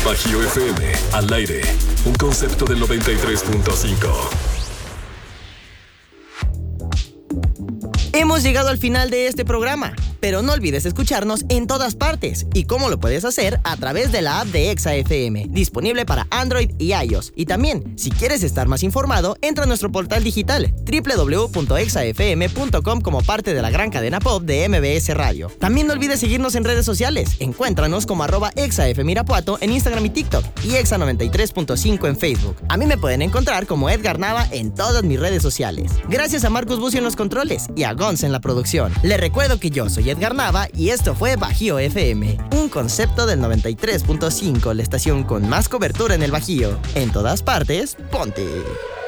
Bajío FM, al aire. Un concepto del 93.5. Hemos llegado al final de este programa, pero no olvides escucharnos en todas partes. ¿Y cómo lo puedes hacer? A través de la app de Exa FM, disponible para Android y iOS. Y también, si quieres estar más informado, entra a nuestro portal digital www.exafm.com como parte de la gran cadena pop de MBS Radio. También no olvides seguirnos en redes sociales. Encuéntranos como @ExaFMirapuato en Instagram y TikTok y Exa 93.5 en Facebook. A mí me pueden encontrar como Edgar Nava en todas mis redes sociales. Gracias a Marcus Bucio en los controles y a Gonz en la producción. Les recuerdo que yo soy Edgar Nava y esto fue Bajío FM, un concepto del 93.5, la estación con más cobertura en el Bajío. En todas partes, ponte.